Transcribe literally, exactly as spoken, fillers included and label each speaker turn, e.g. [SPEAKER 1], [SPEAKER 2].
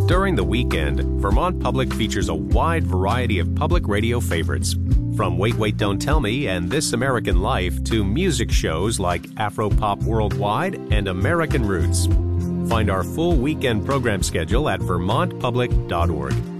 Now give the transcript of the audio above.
[SPEAKER 1] During the weekend, Vermont Public features a wide variety of public radio favorites, from Wait, Wait, Don't Tell Me and This American Life to music shows like Afropop Worldwide and American Roots. Find our full weekend program schedule at vermont public dot org.